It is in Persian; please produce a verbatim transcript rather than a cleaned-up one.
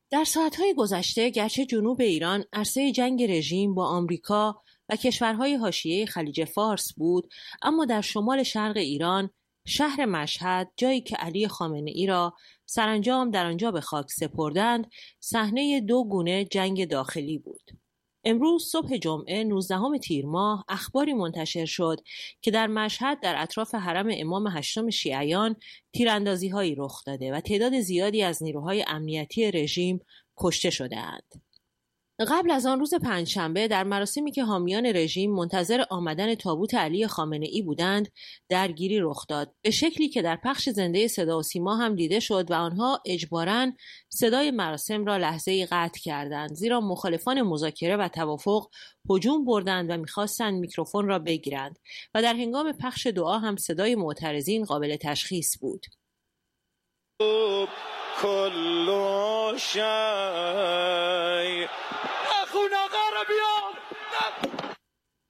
در ساعتهای گذشته گرچه جنوب ایران عرصه جنگ رژیم با آمریکا و کشورهای حاشیه خلیج فارس بود، اما در شمال شرق ایران شهر مشهد، جایی که علی خامنه‌ای را سرانجام در آنجا به خاک سپردند، صحنه دو گونه جنگ داخلی بود. امروز صبح جمعه نوزدهم تیر ماه اخباری منتشر شد که در مشهد در اطراف حرم امام هشتم شیعیان تیراندازی‌هایی رخ داده و تعداد زیادی از نیروهای امنیتی رژیم کشته شده‌اند. قبل از آن روز پنجشنبه در مراسمی که حامیان رژیم منتظر آمدن تابوت علی خامنه‌ای بودند، درگیری رخ داد، به شکلی که در پخش زنده صدا و سیما هم دیده شد و آنها اجباراً صدای مراسم را لحظه‌ای قطع کردند، زیرا مخالفان مذاکره و توافق هجوم بردند و می‌خواستند میکروفون را بگیرند و در هنگام پخش دعا هم صدای معترضین قابل تشخیص بود. کل شی اخونا غربیان